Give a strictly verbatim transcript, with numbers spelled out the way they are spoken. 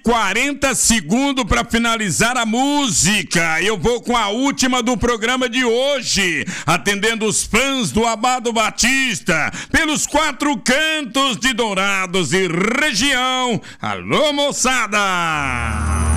quarenta segundos para finalizar a música. Eu vou com a última do programa de hoje, atendendo os fãs do Amado Batista pelos quatro cantos de Dourados e região. Alô, moçada!